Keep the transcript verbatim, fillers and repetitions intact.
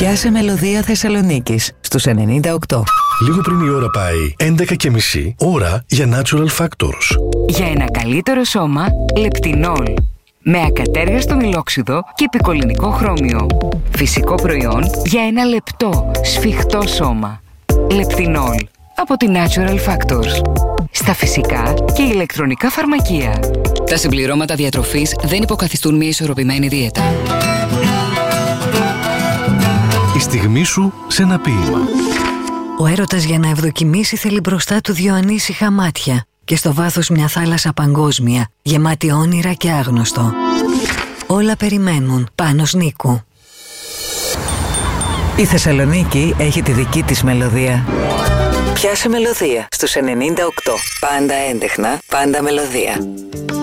Πιάσε μελωδία Θεσσαλονίκης στους ενενήντα οκτώ. Λίγο πριν η ώρα πάει έντεκα και μισή, ώρα για Natural Factors. Για ένα καλύτερο σώμα, Λεπτινόλ. Με ακατέργαστο μιλόξιδο και επικολληνικό χρώμιο. Φυσικό προϊόν για ένα λεπτό, σφιχτό σώμα. Λεπτινόλ. Από τη Natural Factors. Στα φυσικά και ηλεκτρονικά φαρμακεία. Τα συμπληρώματα διατροφής δεν υποκαθιστούν μια ισορροπημένη δίαιτα. Η στιγμή σου σε ένα ποίημα. Ο έρωτας για να ευδοκιμήσει θέλει μπροστά του δυο ανήσυχα μάτια και στο βάθος μια θάλασσα παγκόσμια, γεμάτη όνειρα και άγνωστο. Όλα περιμένουν. Πάνος Νίκου. Η Θεσσαλονίκη έχει τη δική της μελωδία. Πιάσε μελωδία στους ενενήντα οκτώ. Πάντα έντεχνα, πάντα μελωδία.